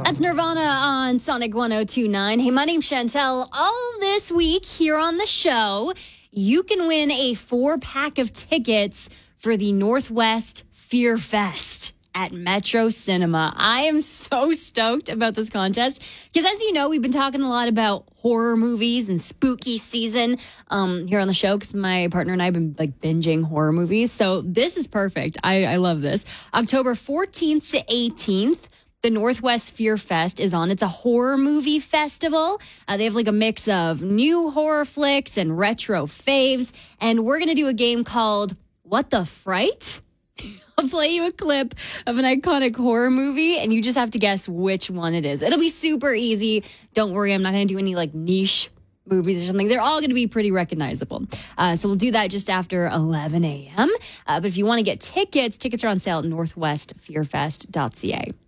That's Nirvana on Sonic 102.9. Hey, my name's Chantel. All this week here on the show, you can win a 4-pack of tickets for the Northwest Fear Fest at Metro Cinema. I am so stoked about this contest because, as you know, we've been talking a lot about horror movies and spooky season here on the show because my partner and I have been binging horror movies. So this is perfect. I love this. October 14th to 18th. The Northwest Fear Fest is on. It's a horror movie festival. They have a mix of new horror flicks and retro faves. And we're going to do a game called What the Fright? I'll play you a clip of an iconic horror movie, and you just have to guess which one it is. It'll be super easy. Don't worry, I'm not going to do any niche movies or something. They're all going to be pretty recognizable. So we'll do that just after 11 a.m. But if you want to get tickets are on sale at northwestfearfest.ca.